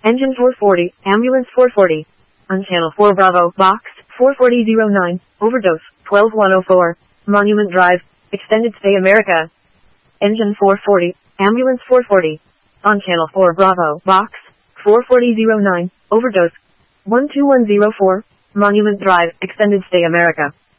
Engine 440, Ambulance 440. On Channel 4 Bravo, Box 44009, Overdose 12104, Monument Drive, Extended Stay America. Engine 440, Ambulance 440. On Channel 4 Bravo, Box 44009, Overdose 12104, Monument Drive, Extended Stay America.